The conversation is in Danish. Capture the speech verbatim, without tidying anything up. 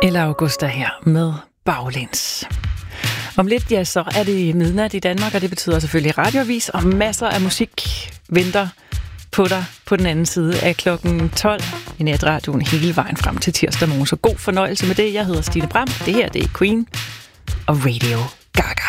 Eller Augusta her med Baglæns. Om lidt, ja, så er det midnat i Danmark, og det betyder selvfølgelig radioavis, og masser af musik venter på dig på den anden side af klokken tolv i netradioen hele vejen frem til tirsdag morgen. Så god fornøjelse med det. Jeg hedder Stine Bram. Det her, det er Queen og Radio Gaga.